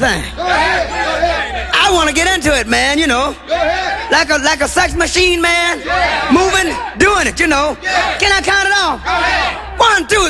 thing. I want to get into it, man, you know. Like a sex machine, man. Moving, doing it, you know. Can I count it off? 1, 2,